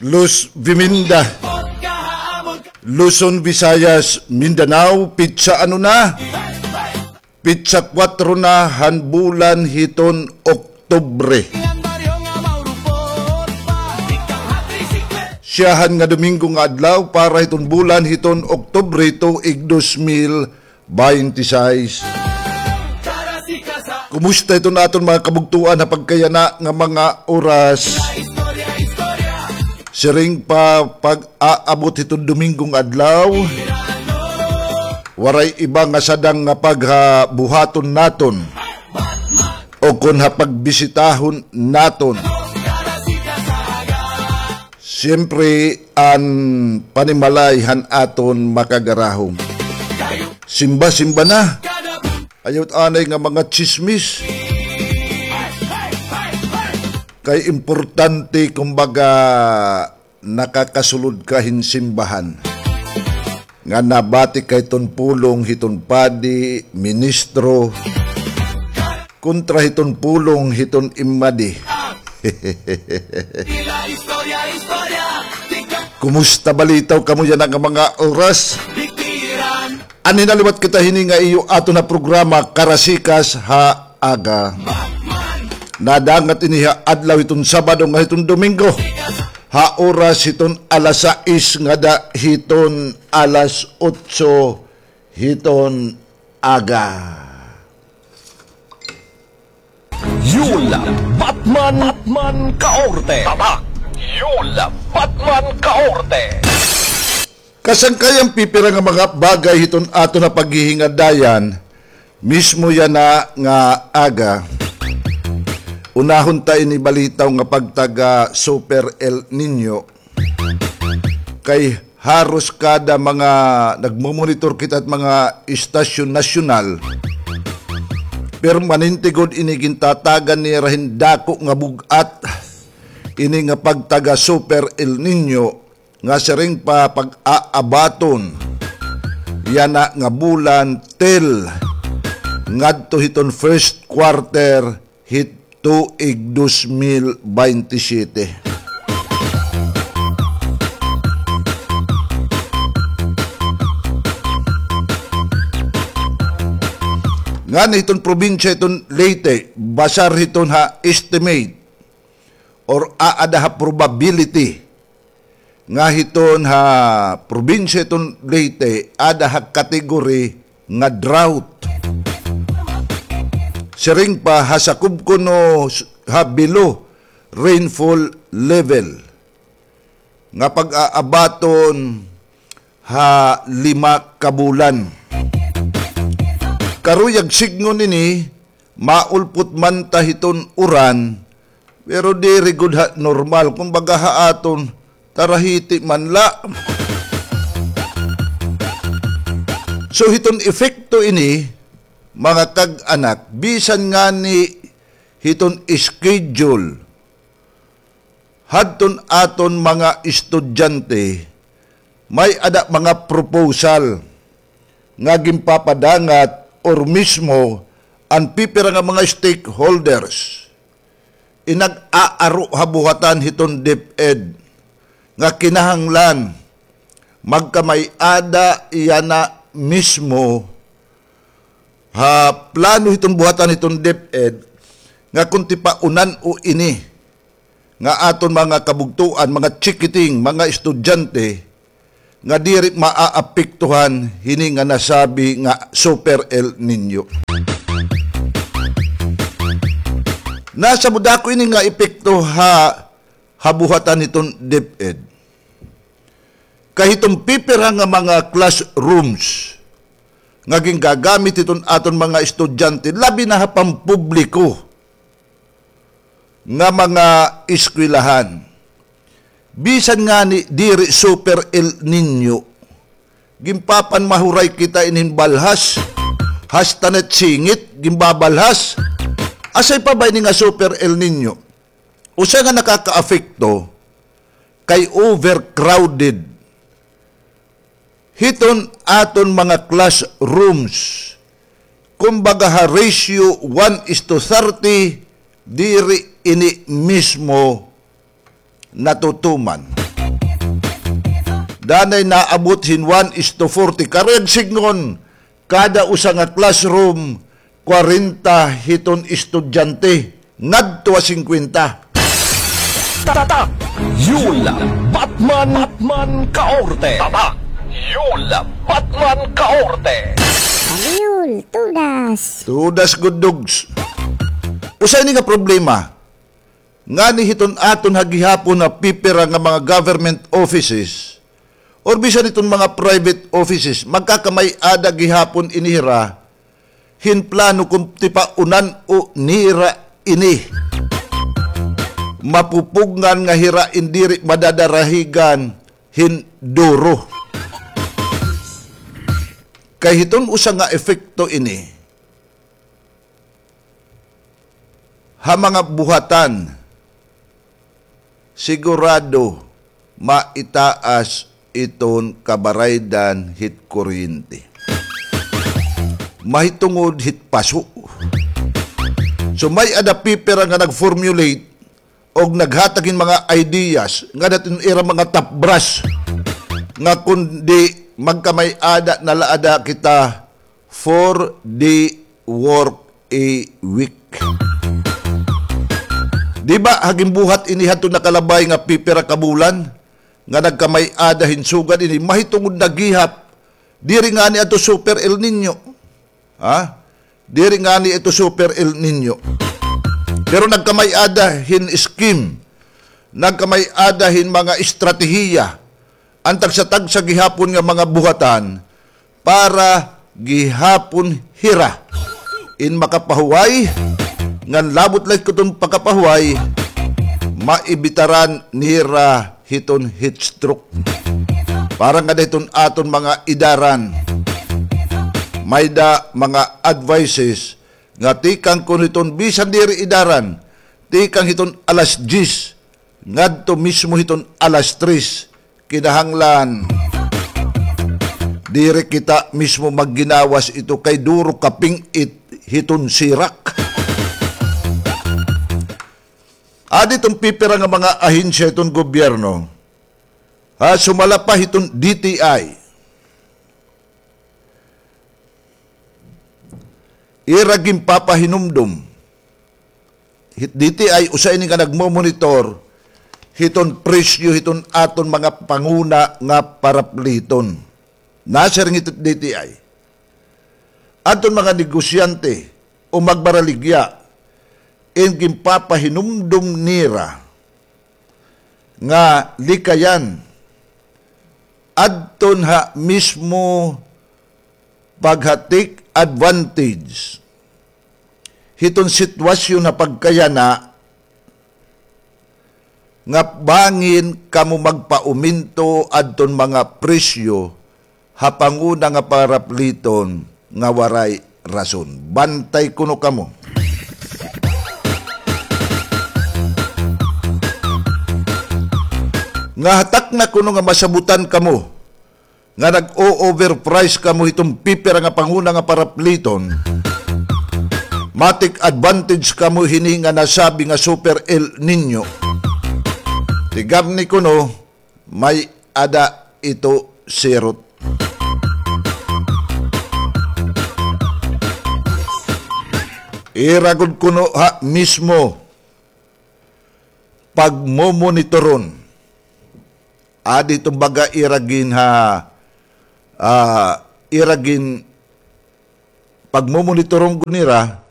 Luz Viminda, Luzon, Visayas, Mindanao, pitsa ano na? Pitsa 4 na hanbulan hiton Oktubre. Siyahan nga Domingo nga adlaw para hiton bulan hiton Oktubre tuig 2026. Kumusta ito naton mga kabugtuan na pagkayana nga mga oras? Siring pa pag-aabot itong Domingong adlaw, waray iba nga sadang nga paghabuhaton naton o kung pagbisitahon naton. Siyempre, ang panimalayhan aton makagarahong. Simba-simba na. Ayot anay nga mga chismis. Kay importante kumbaga nakakasulod ka hinsimbahan. Nga nabati kay ton pulong hiton padi, ministro, kontra hiton pulong hiton imadi. Kumusta balitaw kamo yan ang mga oras? Ani naliwat kita hininga iyo ato na programa Karasikas ha aga. Nadangat iniha adlaw iton Sabado nga hiton Domingo. Ha oras hiton alas 6 nga da hiton alas 8 hiton aga. Yula Batman Kaorte. Tatak Yula Batman Kaorte. Kasangkayang pipira nga mga bagay hiton ato na paghihingadayan, mismo yan na nga aga. Unahon tayo ni balitaw nga pagtaga Super El Nino. Kay haros kada mga nagmumonitor kita at mga istasyon nasyonal, permanente god iniging tatagan ni rahindako nga bugat ini nga pagtaga Super El Nino nga siring pa pag-aabaton yana nga bulan tel ngadto hiton first quarter hit tuig 2027. Nga na hiton probinsya hiton Leyte, basar hiton ha estimate or aada ha probability nga hiton ha probinsya hiton Leyte ada ha kategori nga drought. Siring pa hasakub ko no ha below rainfall level nga pag-aabaton ha 5 kabulan. Karuyag signon ini maulput man ta hiton uran pero di rigud ha normal kumbaga ha aton tarahiti man la. So hiton efekto ini mga kag-anak bisan nga ni hiton schedule hadton aton mga estudyante may ada mga proposal nga gimpapadangat or mismo ang pipira nga mga stakeholders inag-aaro habuhatan hiton DepEd nga kinahanglan magkamay-ada iyana mismo ha plano hitong buhatan hitong DepEd nga kunti pa unan o ini nga aton mga kabugtuan, mga chikiting, mga estudyante nga diri maaapektuhan hini nga nasabi nga Super El Nino. Nasa budako ini nga epekto habuhatan itong DepEd. Kahitong pipira nga mga classrooms nga gagamit itong aton mga estudyante, labi na pampubliko nga mga eskwelahan. Bisan nga ni diri Super El Nino, gimpapan mahuray kita inin balhas, hastanet singit, gimbabalhas. Asay pa ba ini nga Super El Nino? Usa nga nakaka-afekto kay overcrowded hiton aton mga classrooms. Kumbaga ha ratio 1:30 diri ini mismo natutuman. danay naabot hin 1:40. Karag signon, kada usa nga classroom, 40 hiton estudyante, ngadto 50. Tatak! Yula Batman Kaorte! Tatak! Yula Batman Kaorte! Ayul, tudas. Tudas good dogs. Usay ni nga problema, nga ni hiton aton hagihapon na pipira nga mga government offices or bisan itong mga private offices, magkakamay ada gihapon inihira, hinplano kung tipaunan o nira ini. Mapupugngan nga hira indiri madadarahigan hinduro. Kay hiton usa nga efekto ini, ha mga buhatan, sigurado maitaas iton kabaraydan hit kuryente. Mahitungod hit paso. So may ada pipera nga nag-formulate og naghatagin mga ideas nga datin ira mga top brass nga kundi magkamay ada nalaada kita for the work a week. Di ba haging buhat inihato nakalabay nga pipera kabulan nga nagkamay ada hinsugan ini mahitungod nagihap diri nga ni ato super El Nino. Ha? Diri nga ni ito super El Nino. Pero nagkamay ada hin scheme, nagkamay ada hin mga estratehiya antag sa tag sa gihapon nga mga buhatan para gihapon hira in makapahuway ngan labot like kuton pagkapahuway maibitaran nira hiton heat stroke. Parang nga hiton aton mga idaran may da mga advices nga tikang kun hiton bisan diri idaran tikang hiton alas 10 ngadto mismo hiton alas 3 kinahanglan diri kita mismo magginawas ito kay duro kaping hiton sirak. Adi itong pipira nga mga ahinsya itong gobyerno, ha, sumala pa itong DTI. Iragim papahinumdum. DTI, usay ni nga nagmomonitor, hiton presyo, hiton aton mga panguna nga parapliton. Nasa rin ito DTI. Aton mga negosyante o magbaraligya, ingim papahinumdum nira nga likayan adton ha mismo paghatik advantage hiton sitwasyon na pagkayana nga bangin kamo magpauminto adton mga presyo hapanguna nga parapliton nga waray rason. Bantay kuno kamo. Nga hatak na kuno nga masabutan kamo nga nag-o-overprice kamo itong pipera nga panguna nga parapliton matik advantage kamo hini nga nasabi nga super El Nino tigam ni kuno may ada ito sirot. Iragod kuno ha mismo pagmomonitoron. Adi itong baga iragin iragin pagmumonitorong gunira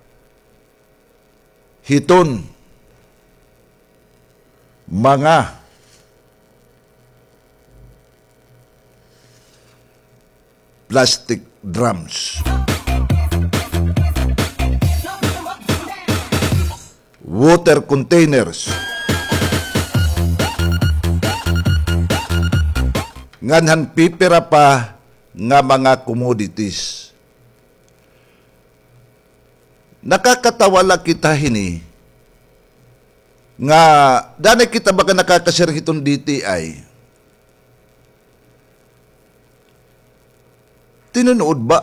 hiton mga plastic drums, water containers, nganhan pipira pa nga mga commodities. Nakakatawala kita hini nga danay kita baka nakakasir hitong DTI. Tinunood ba?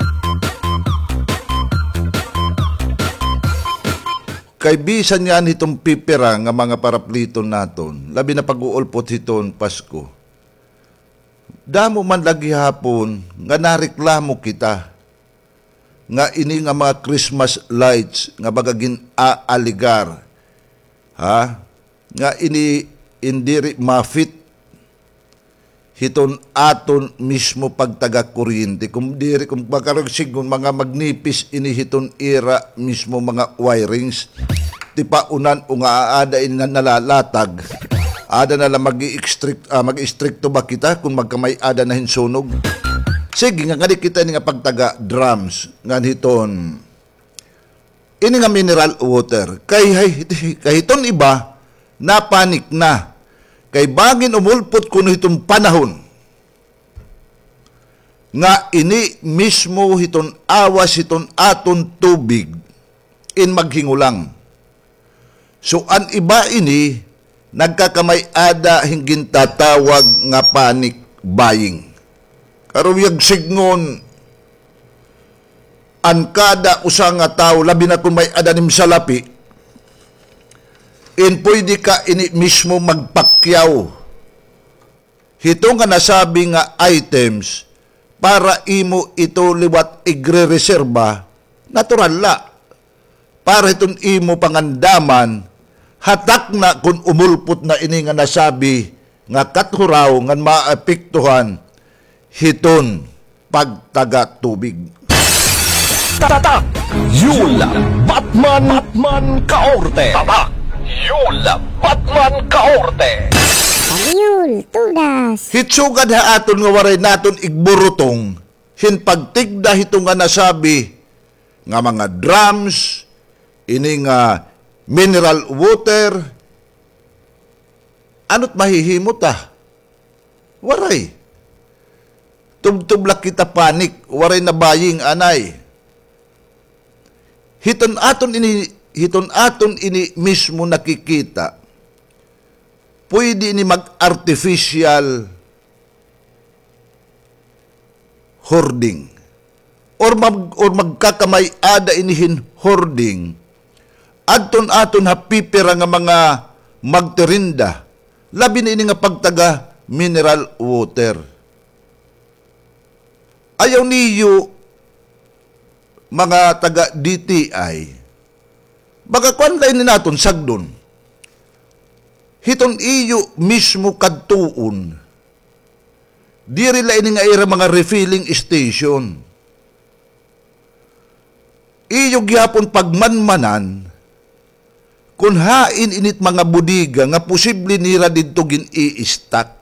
Kay bisan yan hitong pipira nga mga parapliton naton, labi na pag-uulpot hiton Pasko. damo man lagi hapon nga nareklamo kita nga ini nga mga Christmas lights nga bagagin aaligar, ha, nga ini indiri mafit hiton aton mismo pagtaga kuryente kung diri kung bakaragsigon mga magnipis ini hiton ira mismo mga wirings ti paunan o nga aada ini nalalatag ada na lang mag-istrikto ba kita kung magkamay ada na hinsunog. Sige nga kita ni nga pagtaga drums nga hiton ini nga mineral water kay hiton iba napanik na kay bagin umulpot kuno hitong panahon nga ini mismo hiton awas hiton aton tubig in maghingulang. So an iba ini nagkakamay ada hinggin tatawag nga panic buying. Karuyag signon an kada usa nga tawo labi na kung may adanim sa lapi in pwede ka ini mismo magpakyaw hito nga nasabi nga items para imo ito liwat igre-reserba natural la para itong imo pangandaman hatak na kung umulpot na ini nga nasabi nga kathuraw nga maapektuhan hiton pagtaga tubig. Tatak! Yula! Batman Kaorte! Tatak! Yula! Batman Kaorte! Ayul, tudas. Hitsugad ha aton nga waray naton igburutong hinpagtigda hito nga nasabi nga mga drums ini nga mineral water ano't mahihimot waray tubtublak kita panik waray na baying anay hiton aton ini mismo nakikita pwede ini mag-artificial hoarding or magkakamay ada inihin hoarding adton-aton hapipira nga mga magterinda labi na ini nga pagtaga mineral water. Ayaw niyo mga taga DTI baka kwan lain naton sagdon hiton iyo mismo kadtuon diri lain nga ira mga refilling station iyo gihapon pagmanmanan kun hain init mga budiga nga posible nira didto gin i-stack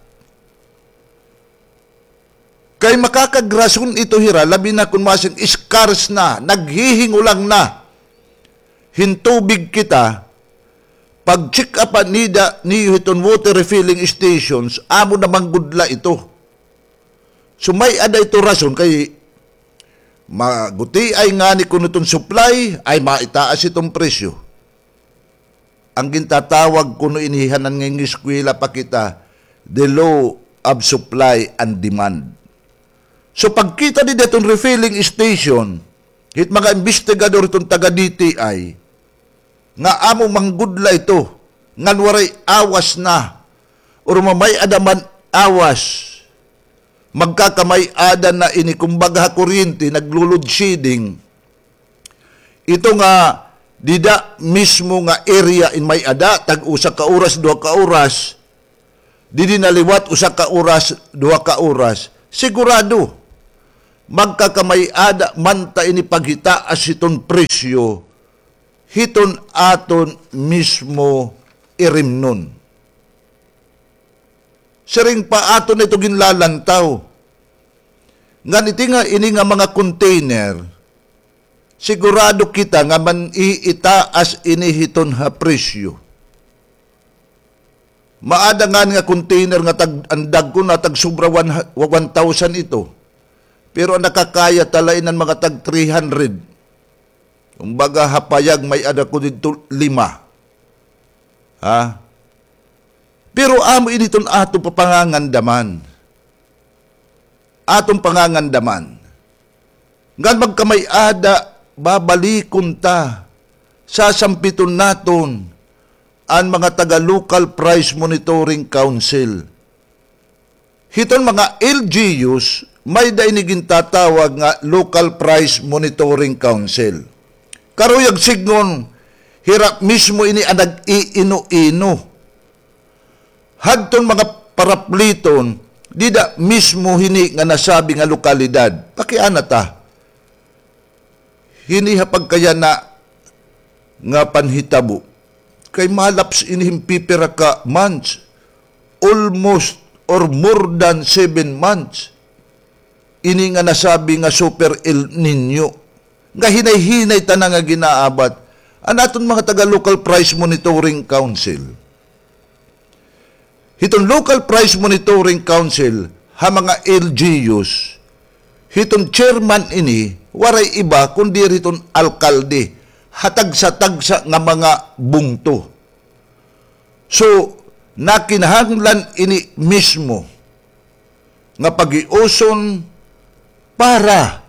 kay makakagrason ito hira labi na kung masing scarce na naghihingulang na hintubig kita pag check up nida ni hiton water refilling stations amo na manggudla ito so may ada ito rason kay maguti ay nga ni kung itong supply ay maitaas itong presyo ang gintatawag kuno inihanan ng eskwela pa kita the law of supply and demand. So pagkita di detong refilling station hit mga investigador itong taga DTI nga amo manggudla ito ngan waray awas na or mamay adaman awas magkakamay ada na ini kumbaga kuryente naglulod shedding ito nga dida mismo nga area in may ada tag usa ka oras 2 ka oras didi naliwat usa ka oras 2 ka oras sigurado magkakamay ada manta ini paghitaas iton presyo hiton aton mismo irimnon siring pa aton ito ginlalantaw ngan iti nga ini nga mga container sigurado kita nga man iitaas ini hiton ha presyo maadangan nga container nga andag ko na tag sobra 1,000 ito pero nakakaya talainan mga tag 300 kumbaga hapayag may ada ko dito 5 pero amo initon ato papangangandaman ngan magkamay ada babalikon ta sasampiton naton ang mga taga local price monitoring council hiton mga LGUs may dainigin tatawag nga Local Price Monitoring Council. Karuyag signon, hirap mismo ini anag iino-ino. Hadton mga parapliton, di da mismo hini nga nasabi nga lokalidad. Pakiana ta. Hini hapag kaya na nga panhitabo. Kay malaps inihim pipira ka months. Almost or more than 7 months. Ini nga nasabi nga Super El Nino. Nga hinay-hinay tanang nga ginaabat. Anaton mga taga-Local Price Monitoring Council. Hiton Local Price Monitoring Council, ha mga LGUs, hiton chairman ini, waray iba kundi hiton alkalde, hatag-sa-tagsa nga mga bungto. So, nakinahanglan ini mismo nga pag-iuson para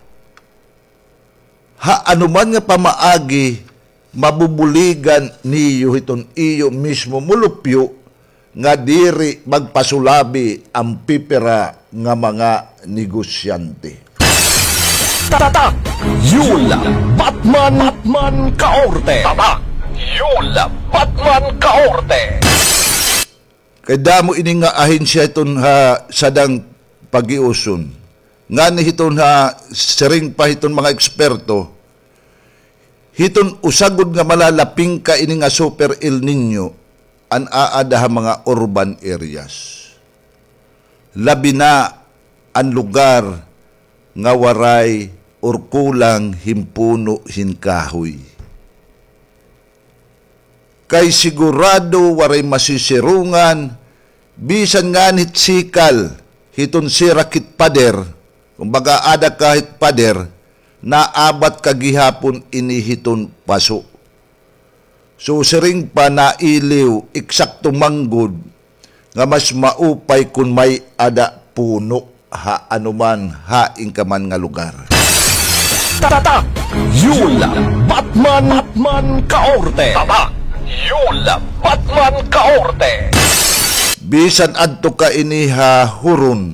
ha anuman nga pamaagi mabubuligan niyo hiton iyo mismo mulupyo nga diri magpasulabi ang pipira nga mga negosyante. Tatak! Yula! Batman Kaorte! Tatak! Yula! Batman Kaorte! Kay damo ini nga ahensya iton ha sadang pag-iuson. Nga ni hiton ha sering pa hiton mga eksperto. Hiton usagod nga malalaping ka ini nga Super El Nino an aada mga urban areas. Labi na ang lugar nga waray or kulang himpuno hinkahoy. Kay sigurado waray masisirungan, bisan nga nit sikal, hiton sirakit pader, kumbaga ada kahit pader, naabat kagihapon inihiton paso. So siring pa nailiw, eksakto manggod, nga mas maupay kung may ada puno, ha anuman haing kaman nga lugar. Tatak! Yula! Batman Kaorte! Tatak! Yula! Batman Kaorte! Bisan adto ka iniha huron,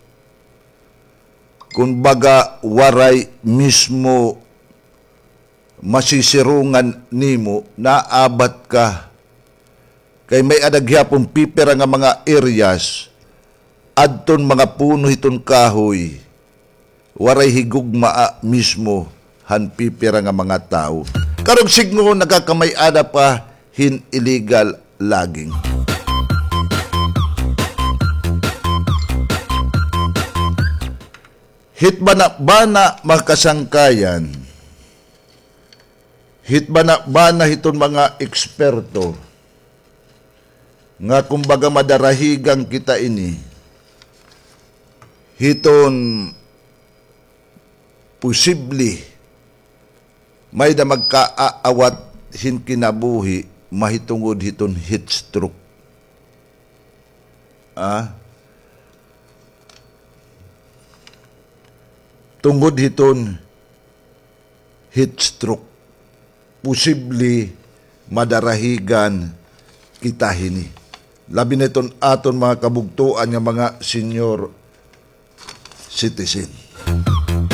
kung baga waray mismo masisirungan nimo, naabat ka. Kay may adagyapong pipira nga mga areas, adton mga puno hiton kahoy, waray higugmaa mismo han pipira nga mga tao. Karong signo nagakamay-ada pa hin illegal logging. Hitbana-bana makasangkayan, hitbana-bana hiton mga eksperto, nga kumbaga madarahigang kita ini, hiton posible may da magkaawat hin kinabuhi mahitungod hiton heat stroke. Tungod hiton heat stroke, posible madarahigan kita hini. Labi na iton aton mga kabugtuan ng mga senior citizen.